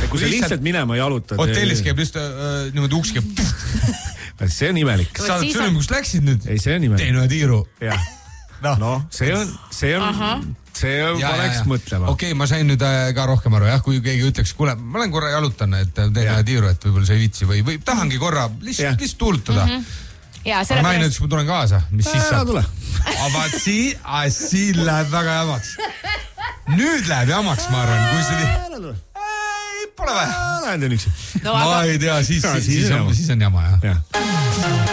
kui sa lihtsalt minema jalutad. Hotellis käib lihtsalt niimoodi uks käib. See on imelik. Saad sõnum, kus läksid nüüd? Ei, see on imelik. Tein ühe tiiru. No, see on paneks mõtlema. Okei, ma sain nüüd ka rohkem aru, jah, kui keegi ütleks, kuule, ma olen korra jalutan, et teen ühe tiiru, et võib-olla see ei vitsi või tahangi korra lihtsalt tuulutada. Aga naine ütles, ma tulen kaasa, mis siis saab? Aga siin läheb väga jamaks. Nüüd läheb jamaks, ma arvan, kui see pole vaja. Lähen teen üksi. Ma ei tea, siis on jama, jah.